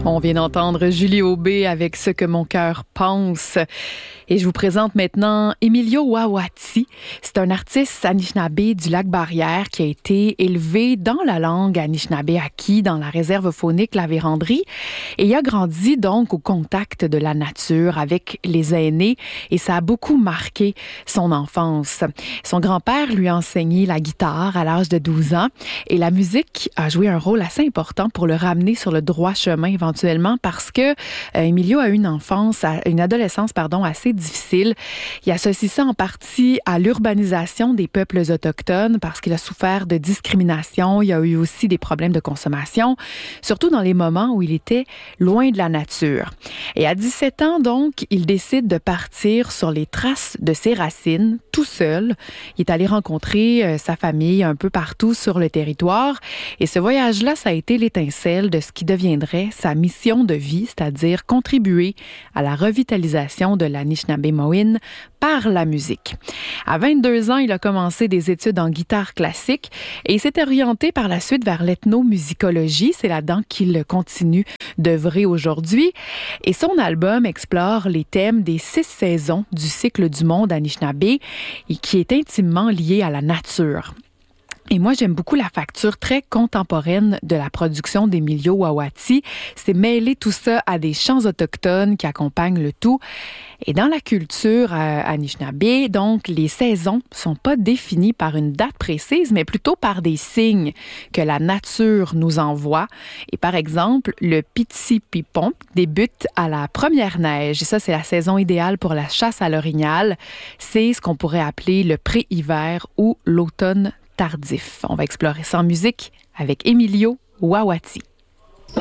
On vient d'entendre Julie Aubé avec Ce que mon cœur pense. Et je vous présente maintenant Emilio Wawati. C'est un artiste Anishinaabe du Lac-Barrière qui a été élevé dans la langue Anishinaabe acquis dans la réserve faunique La Vérandrie. Et il a grandi donc au contact de la nature avec les aînés et ça a beaucoup marqué son enfance. Son grand-père lui a enseigné la guitare à l'âge de 12 ans et la musique a joué un rôle assez important pour le ramener sur le droit chemin éventuellement parce que Emilio a eu une adolescence assez difficile. Il associe ça en partie à l'urbanisation des peuples autochtones parce qu'il a souffert de discrimination. Il a eu aussi des problèmes de consommation, surtout dans les moments où il était loin de la nature. Et à 17 ans, donc, il décide de partir sur les traces de ses racines, tout seul. Il est allé rencontrer sa famille un peu partout sur le territoire. Et ce voyage-là, ça a été l'étincelle de ce qui deviendrait sa mission de vie, c'est-à-dire contribuer à la revitalisation de l'Anishinaabe-Mo'in par la musique. À 22 ans, il a commencé des études en guitare classique et il s'est orienté par la suite vers l'ethnomusicologie. C'est là-dedans qu'il continue d'œuvrer aujourd'hui. Et son album explore les thèmes des 6 saisons du cycle du monde Anishinaabe et qui est intimement lié à la nature. Et moi, j'aime beaucoup la facture très contemporaine de la production d'Emilio Wawati. C'est mêler tout ça à des chants autochtones qui accompagnent le tout. Et dans la culture Anishinaabe, donc, les saisons sont pas définies par une date précise, mais plutôt par des signes que la nature nous envoie. Et par exemple, le Pitsipipon débute à la première neige. Et ça, c'est la saison idéale pour la chasse à l'orignal. C'est ce qu'on pourrait appeler le pré-hiver ou l'automne tardif. On va explorer ça en musique avec Emilio Wawati.